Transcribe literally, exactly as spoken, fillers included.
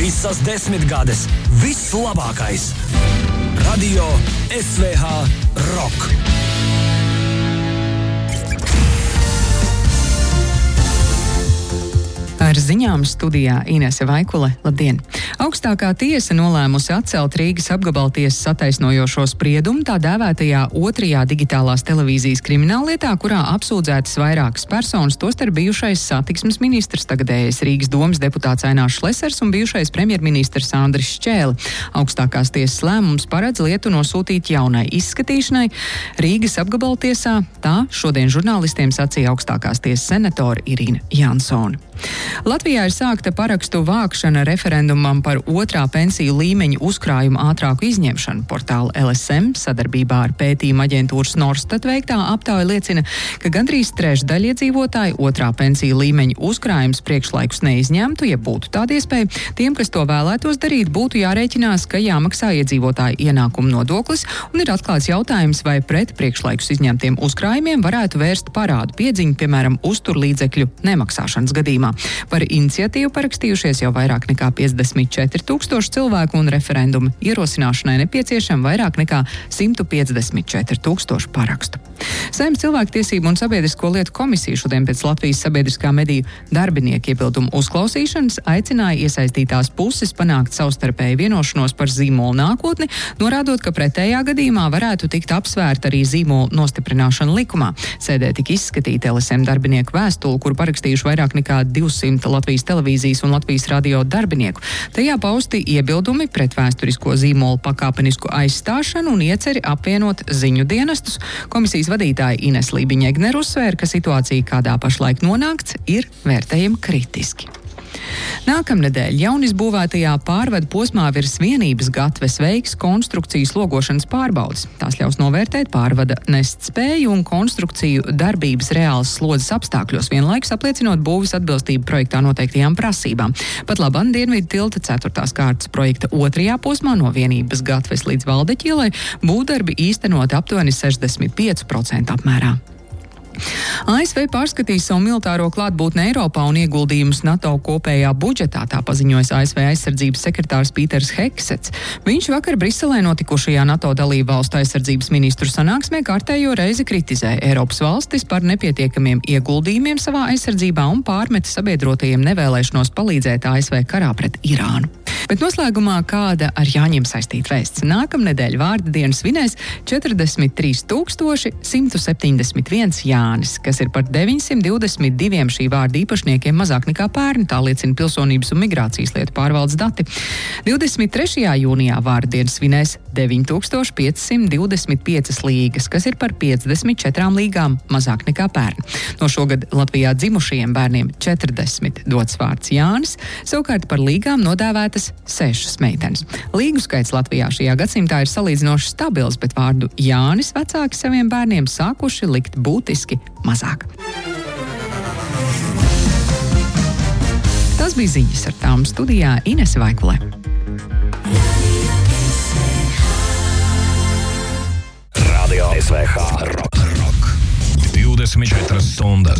Visas desmitgades, viss labākais. Radio S V H Rock. Ar ziņām studijā Inese Vaikule. Labdien! Augstākā tiesa nolēmusi atcelt Rīgas apgabaltiesas attaisnojošo spriedumu tā dēvētajā otrajā digitālās televīzijas krimināllietā, kurā apsūdzētas vairākas personas, tostarp bijušais satiksmes ministrs, tagadējais Rīgas domas deputāts Ainārs Šlesers un bijušais premjerministrs Andris Šķēle. Augstākās tiesas lēmums paredz lietu nosūtīt jaunai izskatīšanai Rīgas apgabaltiesā, tā šodien žurnālistiem sacīja augstākās tiesas senatora Irina Jansone. Latvijā ir sākta parakstu vākšana referendumam par otrā pensiju līmeņa uzkrājumu ātrāku izņemšanu. Portāla L S M sadarbībā ar pētījuma aģentūras Norstat veiktā aptauja liecina, ka gandrīz trešdaļa iedzīvotāji otrā pensiju līmeņa uzkrājums priekšlaikus neizņemtu, ja būtu tāda iespēja. Tiem, kas to vēlētos darīt, būtu jārēķinās, ka jāmaksā iedzīvotāju ienākumu nodoklis, un ir atklāts jautājums, vai pret priekšlaikus izņemtiem uzkrājumiem varētu vērst parādu piedziņu, piemēram, uzturlīdzekļu nemaksāšanas gadījumā. Par iniciatīvu parakstījušies jau vairāk nekā piecdesmit četri tūkstoši cilvēku, un referenduma ierosināšanai nepieciešama vairāk nekā simt piecdesmit četri tūkstoši parakstu. Saeimas cilvēktiesību un sabiedrisko lietu komisija šodien pēc Latvijas sabiedriskā mediju darbinieku iebildumu uzklausīšanas aicināja iesaistītās puses panākt savstarpēju vienošanos par zīmolu nākotni, norādot, ka pretējā gadījumā varētu tikt apsvērta arī zīmolu nostiprināšana likumā. Sēdē tika izskatīta L S M darbinieku vēstule, kuru parakstījuši vairāk nekā divsimt Latvijas televīzijas un Latvijas radio darbinieku. Tajā pausti iebildumi pret vēsturisko zīmolu pakāpenisku aizstāšanu un ieceri apvienot ziņu dienestus. Komisijas vadītāja Ines Lībiņa-Egner uzsvēra, ka situācija, kādā pašlaik nonākts, ir vērtējama kritiski. Nākamnedēļ jaunizbūvētajā pārvadu posmā virs vienības gatves veiks konstrukcijas logošanas pārbaudes. Tās ļaus novērtēt pārvada nest spēju un konstrukciju darbības reālas slodzes apstākļos, vienlaikus apliecinot būves atbilstību projektā noteiktajām prasībām. Pat labam Dienvidu tilta ceturtās kārtas projekta otrajā posmā no vienības gatves līdz Valdeķielai būvdarbi īstenot aptuveni sešdesmit pieci procenti apmērā. A S V pārskatīs savu militāro klātbūtni Eiropā un ieguldījumus NATO kopējā budžetā, tā paziņojas A S V aizsardzības sekretārs Pīters Heksets. Viņš vakar Briselē notikušajā NATO dalību valstu aizsardzības ministru sanāksmē kārtējo reizi kritizēja Eiropas valstis par nepietiekamiem ieguldījumiem savā aizsardzībā un pārmeta sabiedrotajiem nevēlēšanos palīdzēt A S V karā pret Irānu. Bet noslēgumā kāda ar Jāņiem saistīta vēsts. Nākamnedēļ vārda dienu svinēs četrdesmit trīs tūkstoši simt septiņdesmit viens Jānis, kas ir par deviņsimt divdesmit diviem šī vārda īpašniekiem mazāk nekā pērn, tā liecina Pilsonības un migrācijas lietu pārvaldes dati. divdesmit trešajā jūnijā vārda dienu svinēs deviņi tūkstoši pieci simt divdesmit piecas līgas, kas ir par piecdesmit četrām līgām mazāk nekā pērn. No šogad Latvijā dzimušajiem bērniem četrdesmit dots vārds Jānis, savukārt par līgām nodēvētas sešas meitenes. Līgu skaits Latvijā šajā gadsimtā ir salīdzinoši stabils, bet vārdu Jānis vecāki saviem bērniem sākuši likt būtiski mazāk. Tas bija ziņas, ar tām studijā Inese Vaikule. Radio S V H Rock. Rock. divdesmit četras stundas.